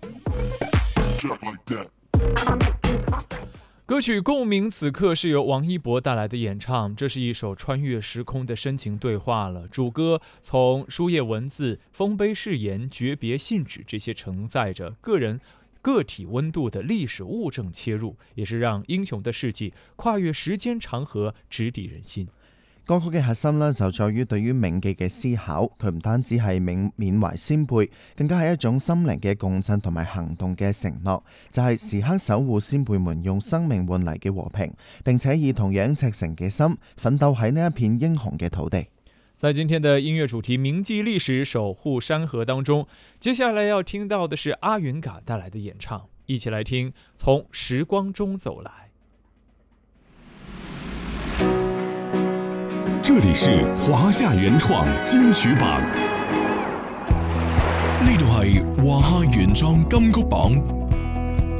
歌曲《共鸣》此刻是由王一博带来的演唱，这是一首穿越时空的深情对话了。主歌从书页文字、丰碑誓言、诀别信纸这些承载着个体温度的历史物证切入，也是让英雄的事迹跨越時間長河，直抵人心。 歌曲嘅核心呢，就在於對於銘記嘅思考，佢唔單止係緬懷先輩，更加係一種心靈嘅共振同埋行動嘅承諾，就係時刻守護先輩們用生命換嚟嘅和平，並且以同樣赤誠嘅心奮鬥喺呢一片英雄嘅土地。 在今天的音乐主题铭记历史守护山河当中，接下来要听到的是阿云嘎带来的演唱，一起来听从时光中走来。 这里是华夏原创金曲榜，呢度係華夏原創金曲榜。